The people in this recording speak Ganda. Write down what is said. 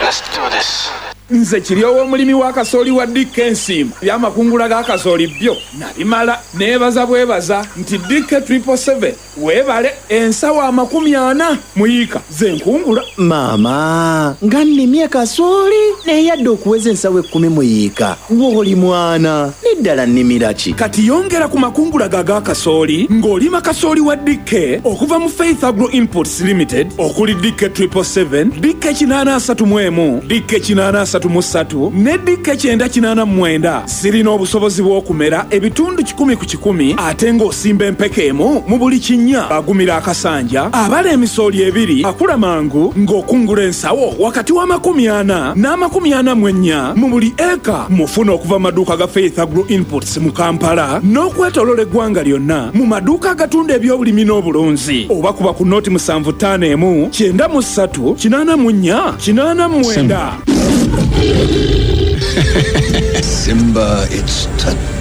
Let's do this. Nze kiryowo omulimi wa kasooli wa Dick ensimu byamakungula ga kasooli byo nabimala neebaza bwebaza nti Dick 777 weebale ensawo 40 muyiika ze nkungula. Maama nga nnimye kasooli neyadde okuweza ensawo 10 muyiika w'oli mwana neddala nnimira ki? Kati yongera ku makungula ga kasooli ng'olima kasooli wa Dick okuva mu Faith Agro Imports Limited okuli Dick 777, Dick 831, Dick 833 ne Dick 989 sirina obusobozi bw'okumera ebitundu 10 ku 10 ate ng'osimba empeke emu mu buli kinnya agumira akasanja abala emisooli ebiri akula mangu ng'okungula ensawo wakati wa 40 n'44 mu buli eka mufuna okuva maduuka ga Faith Agro Imports mu Kampala n'okwetolola eggwanga lyonna mu maduuka agatunda ebyobulimi n'obulunzi oba kuba ku nooti 751 93 84 89. Simba, it's